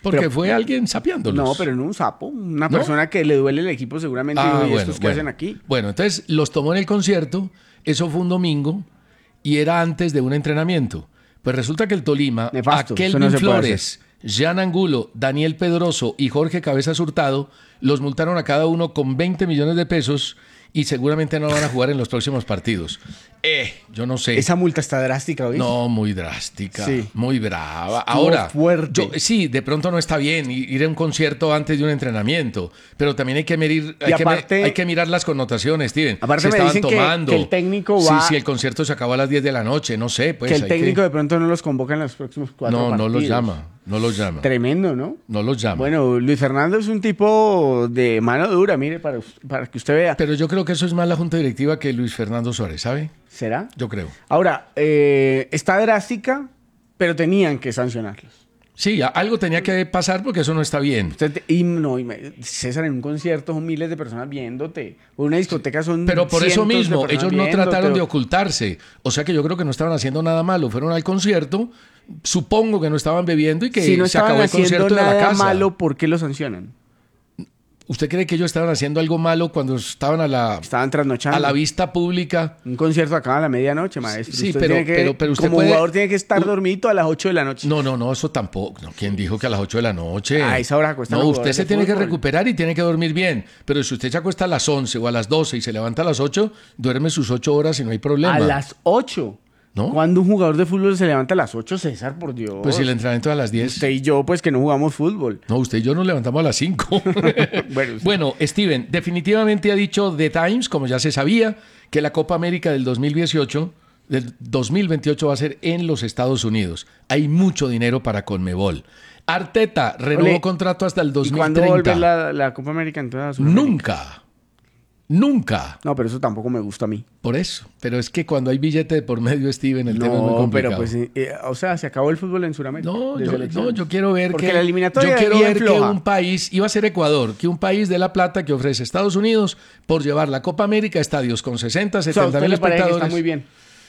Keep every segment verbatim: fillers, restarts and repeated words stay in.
Porque pero, fue alguien sapeándolos. No, pero no un sapo. Una ¿No? persona que le duele el equipo seguramente. Ah, y bueno, estos que bueno. hacen aquí. Bueno, entonces los tomó en el concierto. Eso fue un domingo y era antes de un entrenamiento. Pues resulta que el Tolima, Nefasto, a eso Kelvin no se puede Flores, Jean Angulo, Daniel Pedroso y Jorge Cabezas Hurtado los multaron a cada uno con veinte millones de pesos y seguramente no van a jugar en los próximos partidos. Eh, yo no sé. Esa multa está drástica, ¿oíste? No, muy drástica, Sí. muy brava. Estuvo Ahora, fuerte. yo- sí, de pronto no está bien ir a un concierto antes de un entrenamiento, pero también hay que medir, hay, que, aparte- me- hay que mirar las connotaciones, Steven. Aparte si me estaban dicen que- tomando, que el técnico sí, va- si el concierto se acabó a las diez de la noche, no sé, pues que el hay técnico de pronto no los convoca en los próximos cuatro no, partidos. no los llama, no los llama, Tremendo, ¿no? no los llama. Bueno, Luis Fernando es un tipo de mano dura, mire, para, para que usted vea. Pero yo creo que eso es más la junta directiva que Luis Fernando Suárez, ¿sabe? ¿Será? Yo creo. Ahora, eh, está drástica, pero tenían que sancionarlos. Sí, a- algo tenía que pasar porque eso no está bien. Usted te- y no, y me- César, en un concierto son miles de personas viéndote. O en una discoteca son Pero por eso cientos de mismo, personas ellos no viéndote. trataron de ocultarse. O sea que yo creo que no estaban haciendo nada malo. Fueron al concierto, supongo que no estaban bebiendo y que Si no se estaban acabó el haciendo concierto de la nada casa. malo, ¿por qué lo sancionan? ¿Usted cree que ellos estaban haciendo algo malo cuando estaban a la, Estaban trasnochando. a la vista pública? Un concierto acaba a la medianoche, maestro. Sí, Usted pero- tiene que- pero- pero usted como puede- jugador tiene que estar dormidito a las ocho de la noche. No, no, no, eso tampoco. No, ¿quién dijo que a las ocho de la noche? A esa hora acuestan No, los usted jugadores se de tiene que fútbol. recuperar y tiene que dormir bien. Pero si usted se acuesta a las once o a las doce y se levanta a las ocho, duerme sus ocho horas y no hay problema. A las ocho. ¿No? Cuando un jugador de fútbol se levanta a las ocho, César, por Dios. Pues si el entrenamiento es a las diez. Usted y yo, pues que no jugamos fútbol. No, usted y yo nos levantamos a las cinco. Bueno, sí. Bueno, Steven, definitivamente ha dicho The Times, como ya se sabía, que la Copa América del dos mil dieciocho, del dos mil veintiocho va a ser en los Estados Unidos. Hay mucho dinero para Conmebol. Arteta renovó Ole, contrato hasta el ¿Y cuándo vuelve dos mil treinta. la, la Copa América en toda Sudamérica? Nunca. Nunca. No, pero eso tampoco me gusta a mí. Por eso. Pero es que cuando hay billete de por medio, Steven, el tema es muy No, complicado. pero pues, eh, eh, o sea, se acabó el fútbol en Sudamérica. No, de yo, selecciones. no, yo quiero ver Porque que la eliminatoria yo es quiero bien ver que floja. un país, iba a ser Ecuador, que un país de la plata que ofrece Estados Unidos por llevar la Copa América a estadios con sesenta, O sea, ¿a setenta usted mil le parece que espectadores. está muy bien?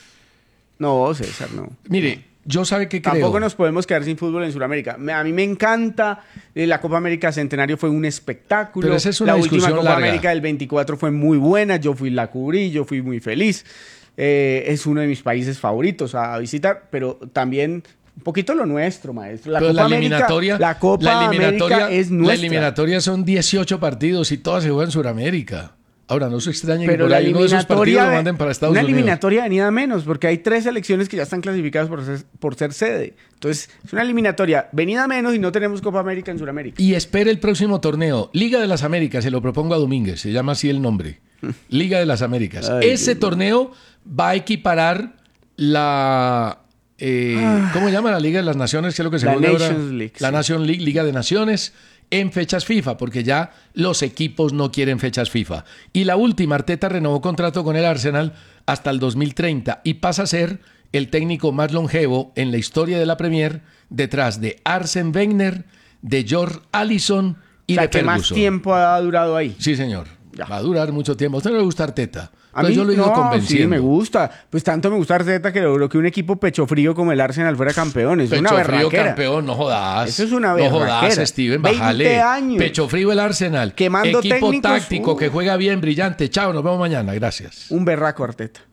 No, César, no. Mire, yo sabe que creo. Tampoco nos podemos quedar sin fútbol en Sudamérica. Me- A mí me encanta. eh, La Copa América Centenario fue un espectáculo. Pero esa es una la última discusión Copa larga. América del veinticuatro fue muy buena. Yo fui la cubrí, yo fui muy feliz. Eh, es uno de mis países favoritos a visitar, pero también un poquito lo nuestro, maestro. La Pero Copa la eliminatoria, América, la Copa la eliminatoria, América es la nuestra. eliminatoria son dieciocho partidos y todas se juegan en Sudamérica. Ahora, no se extrañe que Pero por la ahí uno de esos partidos eliminatoria, lo manden para Estados una Unidos. eliminatoria venida menos, porque hay tres selecciones que ya están clasificadas por ser, por ser sede. Entonces, es una eliminatoria venida menos y no tenemos Copa América en Sudamérica. Y espere el próximo torneo. Liga de las Américas, se lo propongo a Domínguez, se llama así el nombre. Liga de las Américas. Ay, Ese Dios torneo va a equiparar la... eh, ¿Cómo se llama la Liga de las Naciones? ¿Qué es lo que se La juega ahora? Nations League, La sí. Nation League, Liga de Naciones, en fechas FIFA, porque ya los equipos no quieren fechas FIFA. Y la última, Arteta renovó contrato con el Arsenal hasta el dos mil treinta y pasa a ser el técnico más longevo en la historia de la Premier, detrás de Arsene Wenger, de George Allison y O sea, de que más Ferguson. tiempo ha durado ahí. Sí, señor. Ya. Va a durar mucho tiempo. ¿A usted no le gusta Arteta? A Pues mí yo lo he ido no, convenciendo. sí, me gusta. Pues tanto me gusta Arteta que logró que un equipo pecho frío como el Arsenal fuera campeón. Es una Pecho frío berraquera. campeón, no jodas. Eso es una No jodas, berraquera. Steven, veinte bájale. años. Pecho frío el Arsenal. Quemando Equipo técnicos, táctico uh. que juega bien, brillante. Chao, nos vemos mañana. Gracias. Un berraco Arteta.